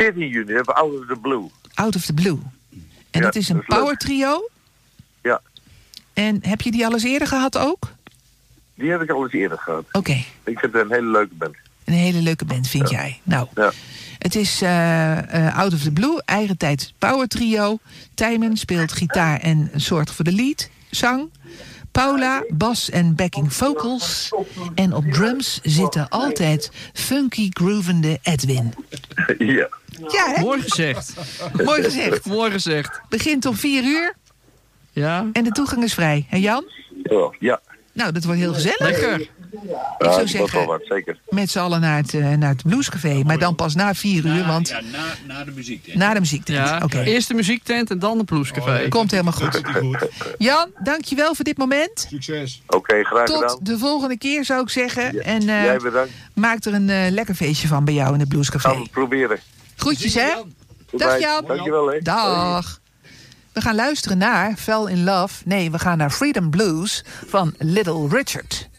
14 juni hebben we Out of the Blue. Out of the Blue. En dat is een power trio? Ja. En heb je die al eens eerder gehad ook? Die heb ik al eens eerder gehad. Oké. Ik vind het een hele leuke band. Een hele leuke band, vind jij? Nou, het is Out of the Blue, eigen tijd power trio. Tijmen speelt gitaar en zorgt voor de lead, zang. Paula, bas en backing vocals. En op drums zitten altijd funky groovende Edwin. Ja. Ja, hè? Mooi gezegd. Mooi gezegd. Mooi gezegd. Begint om 4:00 Ja. en de toegang is vrij. Hè Jan? Ja. Nou, dat wordt heel gezellig. Lekker. Ik zou dat zeggen, wel wat, zeker. met z'n allen naar het bluescafé. Maar dan pas na 4:00, want... Ja, na de muziek. Na de muziektent. Ja, Oké. Eerst de muziektent en dan de bluescafé. Komt helemaal goed. Jan, dankjewel voor dit moment. Succes. Oké, graag gedaan. Tot de volgende keer, zou ik zeggen. Ja, En jij bedankt. maak er een lekker feestje van bij jou in het Gaan bluescafé. we proberen. Groetjes, hè? Dag Jan. Dankjewel, hè. Dag. We gaan luisteren naar Fell in Love. Nee, we gaan naar Freedom Blues van Little Richard.